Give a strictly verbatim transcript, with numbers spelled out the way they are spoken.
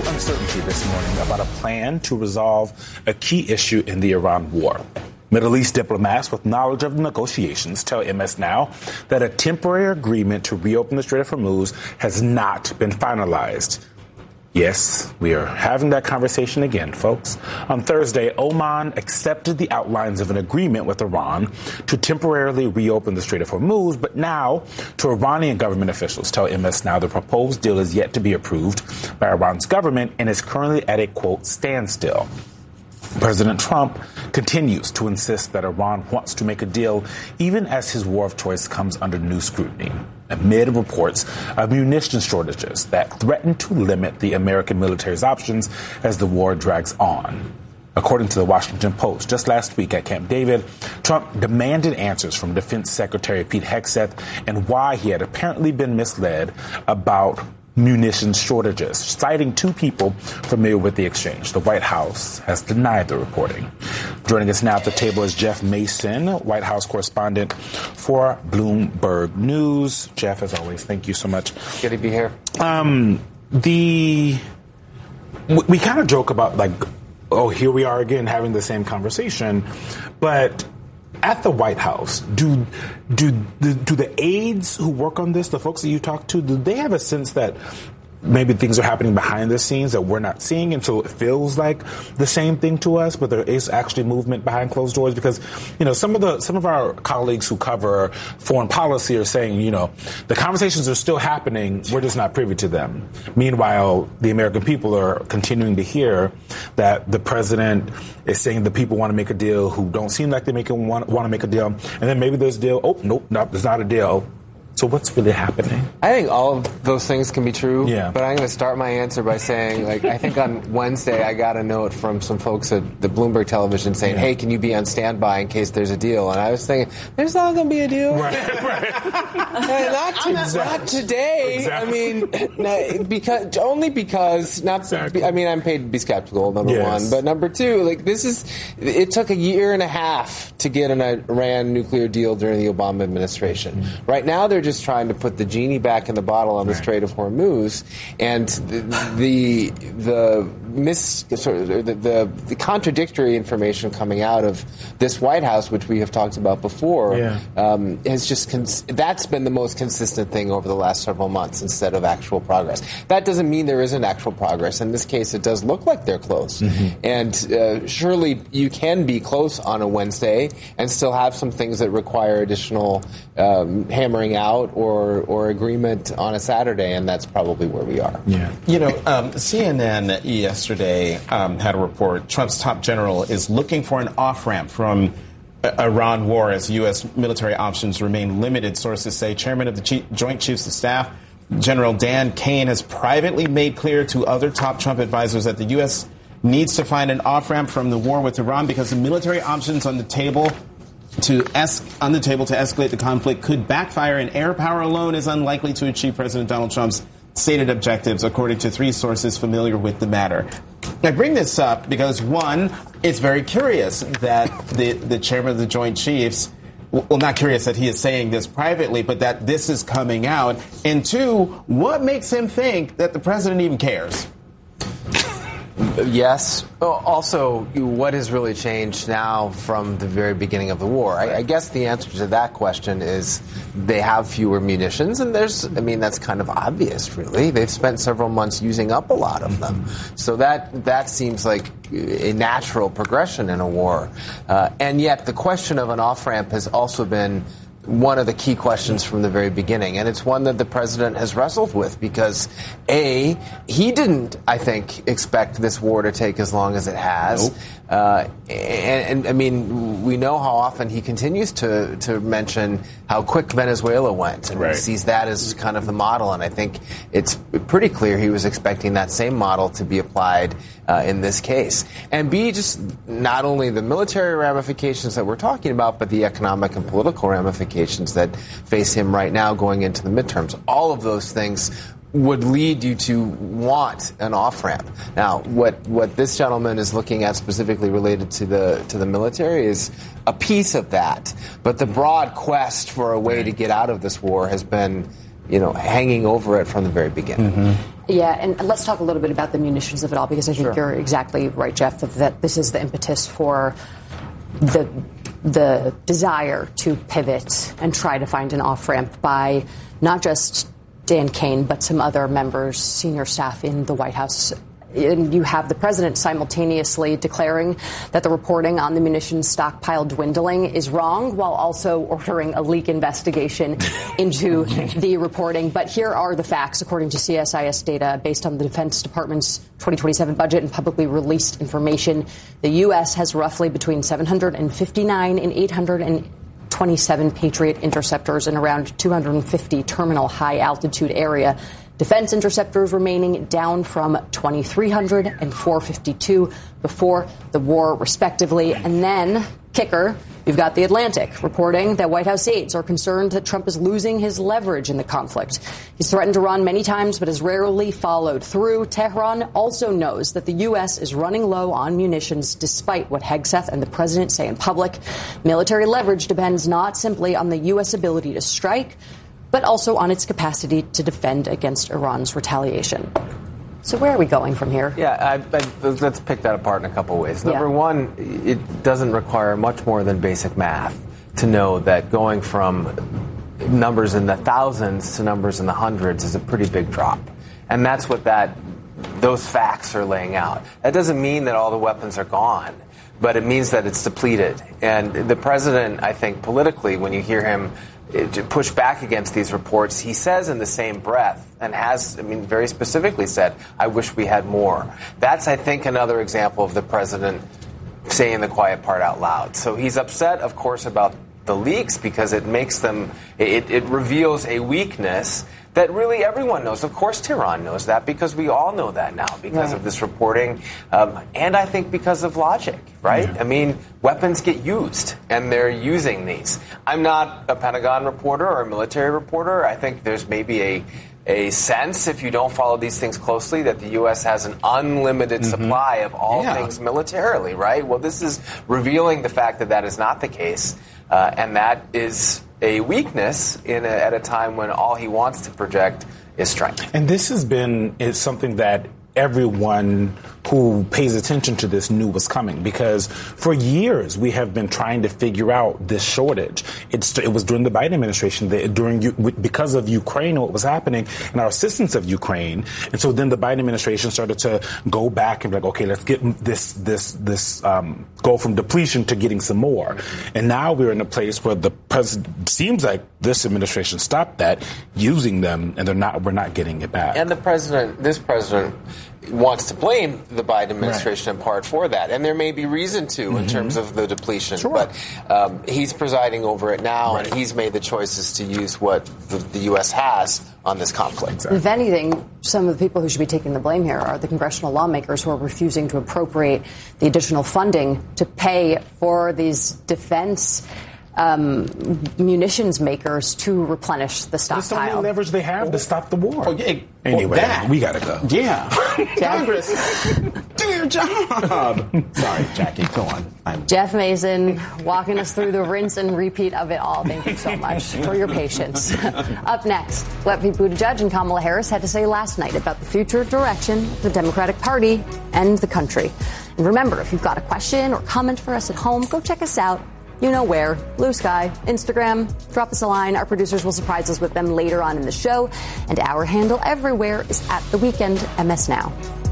uncertainty this morning about a plan to resolve a key issue in the Iran war. Middle East diplomats with knowledge of the negotiations tell M S Now that a temporary agreement to reopen the Strait of Hormuz has not been finalized. Yes, we are having that conversation again, folks. On Thursday, Oman accepted the outlines of an agreement with Iran to temporarily reopen the Strait of Hormuz, but now, to Iranian government officials tell M S Now the proposed deal is yet to be approved by Iran's government and is currently at a, quote, standstill. President Trump continues to insist that Iran wants to make a deal even as his war of choice comes under new scrutiny, amid reports of munition shortages that threaten to limit the American military's options as the war drags on. According to the Washington Post, just last week at Camp David, Trump demanded answers from Defense Secretary Pete Hegseth and why he had apparently been misled about munitions shortages, citing two people familiar with the exchange. The White House has denied the reporting. Joining us now at the table is Jeff Mason, White House correspondent for Bloomberg News. Jeff, as always, thank you so much. Good to be here. Um, the we, we kind of joke about, like, oh, here we are again having the same conversation, but at the White House, do do the, do the aides who work on this, the folks that you talk to, do they have a sense that maybe things are happening behind the scenes that we're not seeing, and so it feels like the same thing to us, but there is actually movement behind closed doors? Because, you know, some of the some of our colleagues who cover foreign policy are saying, you know, the conversations are still happening, we're just not privy to them. Meanwhile, the American people are continuing to hear that the president is saying the people want to make a deal who don't seem like they make it want, want to make a deal, and then maybe there's a deal. Oh, nope, nope, there's not a deal. So what's really happening? I think all of those things can be true, yeah. But I'm going to start my answer by saying, like, I think on Wednesday I got a note from some folks at the Bloomberg Television saying, yeah. hey, can you be on standby in case there's a deal? And I was thinking, there's not going to be a deal. Right, right. not, to, exactly. not today. Exactly. I mean, because only because, not exactly. to, I mean, I'm paid to be skeptical, number yes. one. But number two, like, this is, it took a year and a half to get an Iran nuclear deal during the Obama administration. Mm-hmm. Right now, they're just trying to put the genie back in the bottle on the right. Strait of Hormuz, and the the, the mis sort of the, the, the contradictory information coming out of this White House, which we have talked about before, yeah. um, has just cons- that's been the most consistent thing over the last several months instead of actual progress. That doesn't mean there isn't actual progress. In this case, it does look like they're close, mm-hmm. and uh, surely you can be close on a Wednesday and still have some things that require additional um, hammering out or or agreement on a Saturday, and that's probably where we are. Yeah. You know, um, C N N yesterday um, had a report. Trump's top general is looking for an off-ramp from uh, Iran war as U S military options remain limited. Sources say Chairman of the Chief, Joint Chiefs of Staff, General Dan Kane, has privately made clear to other top Trump advisors that the U S needs to find an off-ramp from the war with Iran because the military options on the table to es- on the table to escalate the conflict could backfire, and air power alone is unlikely to achieve President Donald Trump's stated objectives, according to three sources familiar with the matter. I bring this up because, one, it's very curious that the, the chairman of the Joint Chiefs, well, not curious that he is saying this privately, but that this is coming out, and two, what makes him think that the president even cares? Yes. Also, what has really changed now from the very beginning of the war? I, I guess the answer to that question is they have fewer munitions, and there's, I mean, that's kind of obvious, really. They've spent several months using up a lot of them. So that that seems like a natural progression in a war. Uh, and yet the question of an off-ramp has also been one of the key questions from the very beginning. And it's one that the president has wrestled with because, A, he didn't, I think, expect this war to take as long as it has. Nope. Uh, and, and, I mean, we know how often he continues to, to mention how quick Venezuela went. And right. he sees that as kind of the model. And I think it's pretty clear he was expecting that same model to be applied uh, in this case. And B, just not only the military ramifications that we're talking about, but the economic and political ramifications that face him right now going into the midterms. All of those things would lead you to want an off-ramp. Now, what, what this gentleman is looking at specifically related to the to the military is a piece of that. But the broad quest for a way to get out of this war has been, you know, hanging over it from the very beginning. Mm-hmm. Yeah, and let's talk a little bit about the munitions of it all, because I think sure. you're exactly right, Jeff, that, that this is the impetus for the the desire to pivot and try to find an off-ramp by not just Dan Kane, but some other members, senior staff in the White House. And you have the president simultaneously declaring that the reporting on the munitions stockpile dwindling is wrong, while also ordering a leak investigation into the reporting. But here are the facts, according to C S I S data based on the Defense Department's twenty twenty-seven budget and publicly released information. The U S has roughly between seven hundred fifty-nine and eight hundred twenty-seven Patriot interceptors in around two hundred fifty terminal high-altitude area. Defense interceptors remaining down from twenty-three hundred and four fifty-two before the war, respectively. And then, kicker, you've got The Atlantic reporting that White House aides are concerned that Trump is losing his leverage in the conflict. He's threatened Iran many times, but has rarely followed through. Tehran also knows that the U S is running low on munitions, despite what Hegseth and the president say in public. Military leverage depends not simply on the U S ability to strike, but also on its capacity to defend against Iran's retaliation. So where are we going from here? Yeah, I, I, let's pick that apart in a couple of ways. Number yeah. one, it doesn't require much more than basic math to know that going from numbers in the thousands to numbers in the hundreds is a pretty big drop. And that's what that those facts are laying out. That doesn't mean that all the weapons are gone, but it means that it's depleted. And the president, I think, politically, when you hear him to push back against these reports, he says in the same breath, and has, I mean, very specifically said, I wish we had more. That's, I think, another example of the president saying the quiet part out loud. So he's upset, of course, about the leaks because it makes them, it, it reveals a weakness that really everyone knows. Of course, Tehran knows that, because we all know that now because right. of this reporting, um, and I think because of logic, right? Yeah. I mean, weapons get used, and they're using these. I'm not a Pentagon reporter or a military reporter. I think there's maybe a a sense, if you don't follow these things closely, that the U S has an unlimited mm-hmm. supply of all yeah. things militarily, right? Well, this is revealing the fact that that is not the case, uh, and that is a weakness in a, at a time when all he wants to project is strength. And this has been is something that everyone who pays attention to this knew was coming, because for years we have been trying to figure out this shortage. It's, it was during the Biden administration, that during because of Ukraine, what was happening, and our assistance of Ukraine. And so then the Biden administration started to go back and be like, okay, let's get this this this um, go from depletion to getting some more. And now we're in a place where the president seems like this administration stopped that, using them, and they're not. We're not getting it back. And the president, this president, wants to blame the Biden administration right. in part for that. And there may be reason to mm-hmm. in terms of the depletion. Sure. But um, he's presiding over it now, right. and he's made the choices to use what the, the U S has on this conflict. Exactly. If anything, some of the people who should be taking the blame here are the congressional lawmakers who are refusing to appropriate the additional funding to pay for these defense Um, munitions makers to replenish the stockpile. That's the only leverage they have to stop the war. Oh, yeah. Anyway, well, that, we gotta go. Yeah. Congress, do your job. Sorry, Jackie, go on. I'm- Jeff Mason walking us through the rinse and repeat of it all. Thank you so much for your patience. Up next, what Pete Buttigieg and Kamala Harris had to say last night about the future direction of the Democratic Party and the country. And remember, if you've got a question or comment for us at home, go check us out. You know where. Blue Sky, Instagram. Drop us a line. Our producers will surprise us with them later on in the show. And our handle everywhere is at The Weekend M S Now.